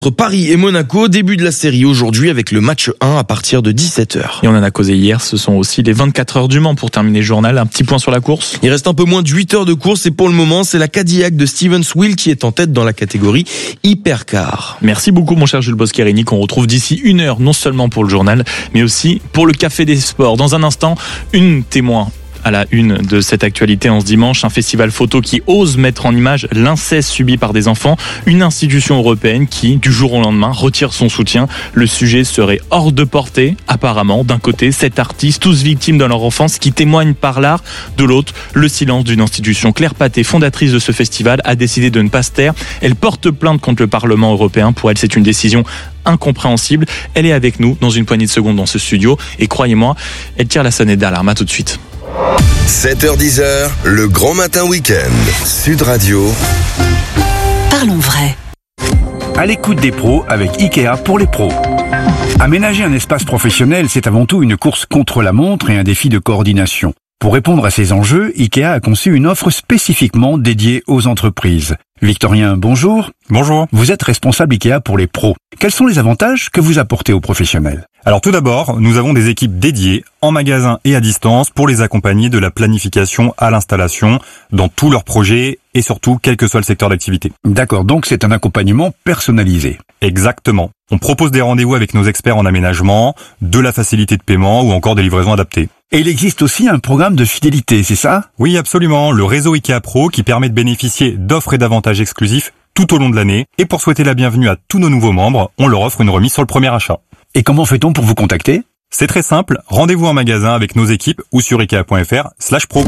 Entre Paris et Monaco, début de la série aujourd'hui avec le match 1 à partir de 17h. Et on en a causé hier, ce sont aussi les 24 heures du Mans pour terminer le journal. Un petit point sur la course. Il reste un peu moins de 8 heures de course et pour le moment, c'est la Cadillac de Stevens-Will qui est en tête dans la catégorie Hypercar. Merci beaucoup mon cher Jules Boscherini, qu'on retrouve d'ici 1 heure, non seulement pour le journal, mais aussi pour le Café des Sports. Dans un instant, une témoin à la une de cette actualité en ce dimanche, un festival photo qui ose mettre en image l'inceste subi par des enfants, une institution européenne qui, du jour au lendemain, retire son soutien. Le sujet serait hors de portée, apparemment. D'un côté, 7 artistes, tous victimes dans leur enfance, qui témoignent par l'art. De l'autre, le silence d'une institution. Claire Pathé, fondatrice de ce festival, a décidé de ne pas se taire. Elle porte plainte contre le Parlement européen. Pour elle, c'est une décision incompréhensible. Elle est avec nous dans une poignée de secondes dans ce studio. Et croyez-moi, elle tire la sonnette d'alarme. À tout de suite. 7h-10h, le grand matin week-end. Sud Radio. Parlons vrai. À l'écoute des pros avec Ikea pour les pros. Aménager un espace professionnel, c'est avant tout une course contre la montre et un défi de coordination. Pour répondre à ces enjeux, Ikea a conçu une offre spécifiquement dédiée aux entreprises. Victorien, bonjour. Bonjour. Vous êtes responsable Ikea pour les pros. Quels sont les avantages que vous apportez aux professionnels ? Alors tout d'abord, nous avons des équipes dédiées en magasin et à distance pour les accompagner de la planification à l'installation dans tous leurs projets et surtout quel que soit le secteur d'activité. D'accord, donc c'est un accompagnement personnalisé. Exactement. On propose des rendez-vous avec nos experts en aménagement, de la facilité de paiement ou encore des livraisons adaptées. Et il existe aussi un programme de fidélité, c'est ça ? Oui, absolument. Le réseau Ikea Pro qui permet de bénéficier d'offres et d'avantages exclusifs tout au long de l'année. Et pour souhaiter la bienvenue à tous nos nouveaux membres, on leur offre une remise sur le premier achat. Et comment fait-on pour vous contacter ? C'est très simple. Rendez-vous en magasin avec nos équipes ou sur ikea.fr/pro.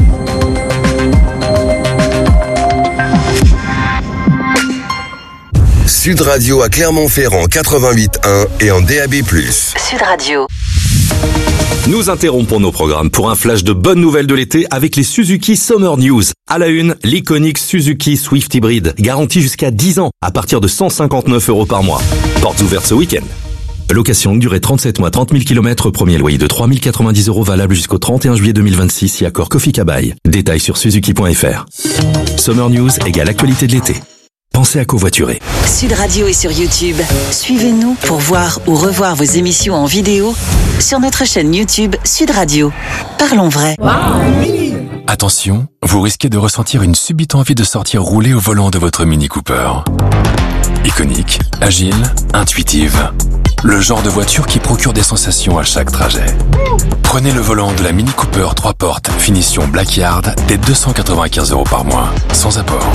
Sud Radio à Clermont-Ferrand 88.1 et en DAB+. Sud Radio. Nous interrompons nos programmes pour un flash de bonnes nouvelles de l'été avec les Suzuki Summer News. À la une, l'iconique Suzuki Swift Hybrid, garantie jusqu'à 10 ans à partir de 159 € par mois. Portes ouvertes ce week-end. Location durée 37 mois, 30 000 km, premier loyer de 3 090 € valable jusqu'au 31 juillet 2026 si accord Kofi Kabaï. Détails sur suzuki.fr. Summer News égale actualité de l'été. Pensez à covoiturer. Sud Radio est sur YouTube. Suivez-nous pour voir ou revoir vos émissions en vidéo sur notre chaîne YouTube Sud Radio. Parlons vrai. Attention, vous risquez de ressentir une subite envie de sortir rouler au volant de votre Mini Cooper. Iconique, agile, intuitive. Le genre de voiture qui procure des sensations à chaque trajet. Prenez le volant de la Mini Cooper 3 portes, finition Blackyard, dès 295 € par mois, sans apport.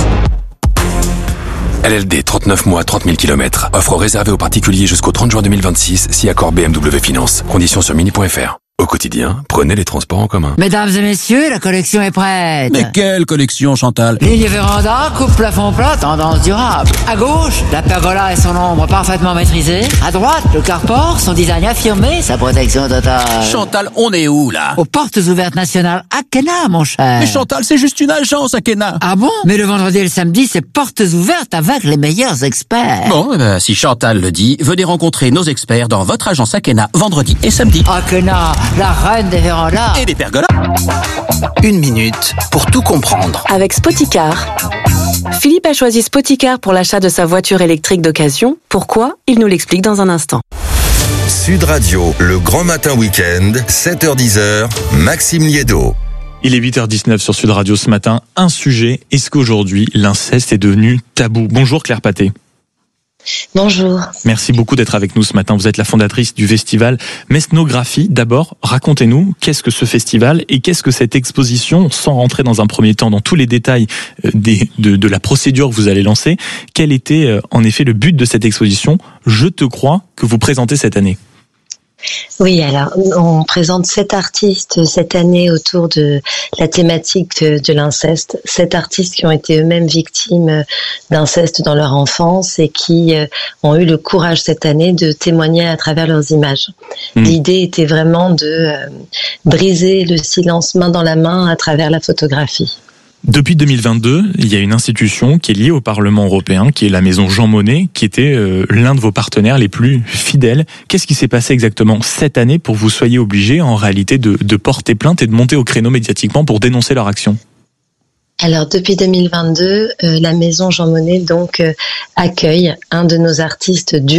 LLD 39 mois, 30 000 km. Offre réservée aux particuliers jusqu'au 30 juin 2026 si accord BMW Finance. Conditions sur mini.fr. Au quotidien, prenez les transports en commun. Mesdames et messieurs, la collection est prête. Mais quelle collection, Chantal? Ligne véranda, coupe plafond plat, tendance durable. À gauche, la pergola et son ombre parfaitement maîtrisée. À droite, le carport, son design affirmé, sa protection totale. Chantal, on est où, là? Aux portes ouvertes nationales, Akena, mon cher. Mais Chantal, c'est juste une agence, Akena. Ah bon? Mais le vendredi et le samedi, c'est portes ouvertes avec les meilleurs experts. Bon, eh ben, si Chantal le dit, venez rencontrer nos experts dans votre agence Akena, vendredi et samedi. Akena, la reine des vérandas. Et des pergolas. 1 minute pour tout comprendre. Avec Spoticar. Philippe a choisi Spoticar pour l'achat de sa voiture électrique d'occasion. Pourquoi? Il nous l'explique dans un instant. Sud Radio, le grand matin week-end, 7h-10h, Maxime Liédo. Il est 8h19 sur Sud Radio ce matin. Un sujet, est-ce qu'aujourd'hui l'inceste est devenu tabou? Bonjour Claire Pathé. Bonjour. Merci beaucoup d'être avec nous ce matin. Vous êtes la fondatrice du festival Mesnographie. D'abord, racontez-nous qu'est-ce que ce festival et qu'est-ce que cette exposition, sans rentrer dans un premier temps dans tous les détails de la procédure que vous allez lancer. Quel était en effet le but de cette exposition, Je te crois, que vous présentez cette année? Oui, alors on présente 7 artistes cette année autour de la thématique de l'inceste. 7 artistes qui ont été eux-mêmes victimes d'inceste dans leur enfance et qui ont eu le courage cette année de témoigner à travers leurs images. L'idée était vraiment de briser le silence main dans la main à travers la photographie. Depuis 2022, il y a une institution qui est liée au Parlement européen, qui est la maison Jean Monnet, qui était l'un de vos partenaires les plus fidèles. Qu'est-ce qui s'est passé exactement cette année pour que vous soyez obligés en réalité de porter plainte et de monter au créneau médiatiquement pour dénoncer leur action ? Alors depuis 2022, la maison Jean Monnet donc accueille un de nos artistes du